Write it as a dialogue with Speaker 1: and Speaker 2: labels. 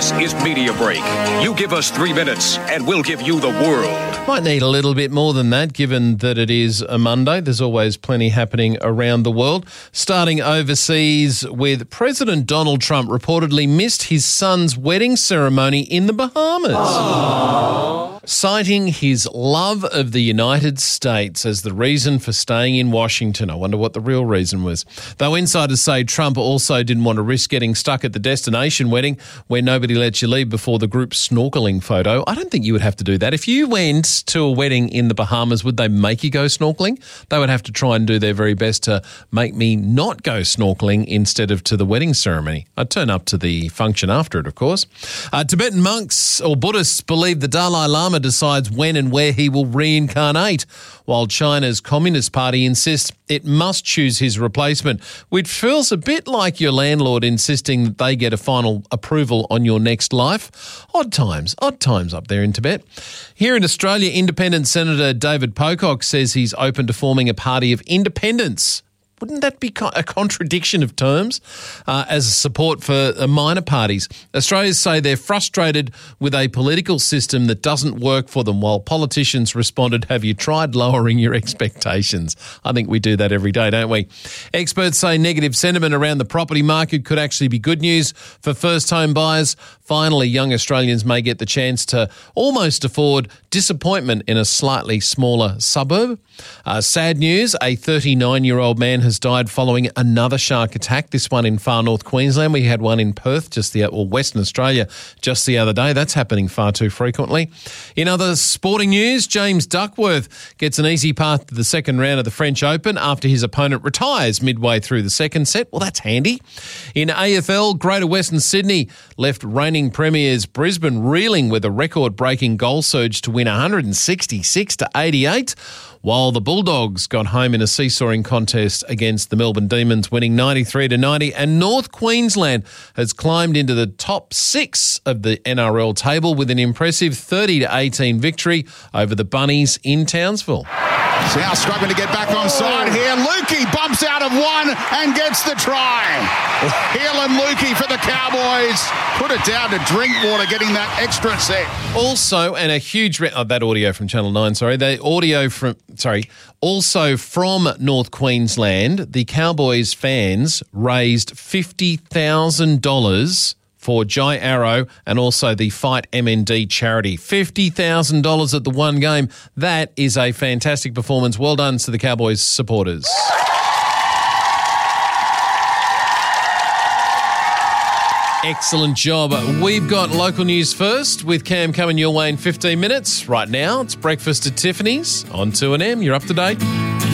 Speaker 1: This is Media Break. You give us 3 minutes and we'll give you the world.
Speaker 2: Might need a little bit more than that, given that it is a Monday. There's always plenty happening around the world. Starting overseas with President Donald Trump reportedly missed his son's wedding ceremony in the Bahamas. Aww. Citing his love of the United States as the reason for staying in Washington. I wonder what the real reason was. Though insiders say Trump also didn't want to risk getting stuck at the destination wedding where nobody lets you leave before the group snorkeling photo. I don't think you would have to do that. If you went to a wedding in the Bahamas, would they make you go snorkeling? They would have to try and do their very best to make me not go snorkeling instead of to the wedding ceremony. I'd turn up to the function after it, of course. Tibetan monks or Buddhists believe the Dalai Lama decides when and where he will reincarnate, while China's Communist Party insists it must choose his replacement, which feels a bit like your landlord insisting that they get a final approval on your next life. Odd times up there in Tibet. Here in Australia, Independent Senator David Pocock says he's open to forming a party of independents. Wouldn't that be a contradiction of terms as a support for minor parties? Australians say they're frustrated with a political system that doesn't work for them, while politicians responded, have you tried lowering your expectations? I think we do that every day, don't we? Experts say negative sentiment around the property market could actually be good news for first home buyers. Finally, young Australians may get the chance to almost afford disappointment in a slightly smaller suburb. Sad news, a 39-year-old man has died following another shark attack, this one in far north Queensland. We had one in Perth, Western Australia, just the other day. That's happening far too frequently. In other sporting news, James Duckworth gets an easy path to the second round of the French Open after his opponent retires midway through the second set. Well, that's handy. In AFL, Greater Western Sydney left reigning premiers Brisbane reeling with a record-breaking goal surge to win 166-88, while the Bulldogs got home in a seesawing contest against the Melbourne Demons, winning 93-90, and North Queensland has climbed into the top 6 of the NRL table with an impressive 30-18 victory over the Bunnies in Townsville.
Speaker 3: South struggling to get back on side here. Lukey bumps out of one and gets the try. Heel and Lukey for the Cowboys. Put it down to Drinkwater getting that extra set.
Speaker 2: Also, and a huge... that audio from Channel 9, sorry. Also from North Queensland, the Cowboys fans raised $50,000 for Jai Arrow and also the Fight MND charity. $50,000 at the one game. That is a fantastic performance. Well done to the Cowboys supporters. Excellent job. We've got local news first with Cam coming your way in 15 minutes. Right now, it's breakfast at Tiffany's on 2NM. You're up to date.